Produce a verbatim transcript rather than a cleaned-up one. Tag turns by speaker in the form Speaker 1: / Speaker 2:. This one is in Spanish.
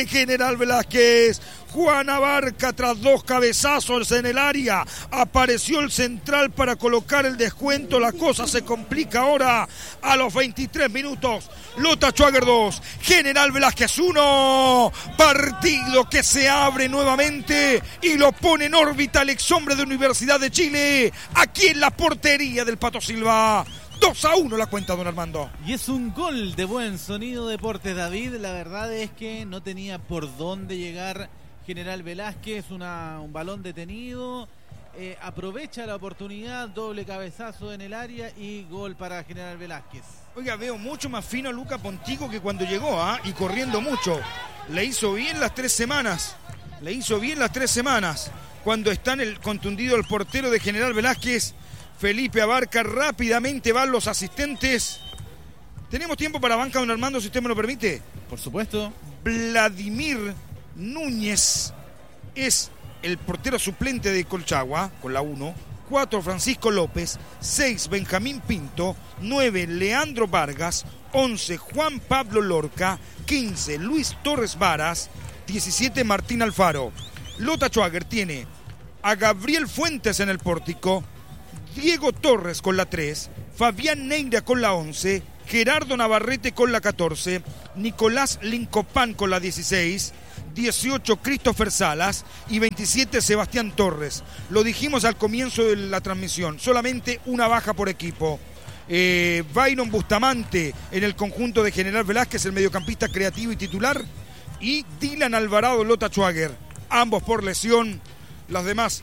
Speaker 1: de General Velázquez. Juan Abarca, tras dos cabezazos en el área, apareció el central para colocar el descuento. La cosa se complica ahora a los veintitrés minutos. Lota Schwager dos, General Velázquez uno. Partido que se abre nuevamente y lo pone en órbita el exhombre de Universidad de Chile, aquí en la portería del Pato Silva. dos a uno la cuenta, don Armando.
Speaker 2: Y es un gol de buen sonido, Deportes David. La verdad es que no tenía por dónde llegar General Velázquez, una, un balón detenido, eh, aprovecha la oportunidad, doble cabezazo en el área y gol para General Velázquez.
Speaker 1: Oiga, veo mucho más fino a Luca Pontigo que cuando llegó, ¿ah? Y corriendo mucho. Le hizo bien las tres semanas, le hizo bien las tres semanas. Cuando está en el contundido el portero de General Velázquez, Felipe Abarca, rápidamente van los asistentes. ¿Tenemos tiempo para banca, don Armando, si usted me lo permite?
Speaker 2: Por supuesto.
Speaker 1: Vladimir Núñez es el portero suplente de Colchagua, con la uno. cuatro, Francisco López. seis, Benjamín Pinto. nueve, Leandro Vargas. once, Juan Pablo Lorca. quince, Luis Torres Varas. diecisiete, Martín Alfaro. Lota Schwager tiene a Gabriel Fuentes en el pórtico, Diego Torres con la tres, Fabián Neira con la once, Gerardo Navarrete con la catorce, Nicolás Lincopán con la dieciséis, dieciocho Christopher Salas y veintisiete Sebastián Torres. Lo dijimos al comienzo de la transmisión, solamente una baja por equipo. Eh, Byron Bustamante en el conjunto de General Velázquez, el mediocampista creativo y titular, y Dylan Alvarado Lota Schwager, ambos por lesión. Las demás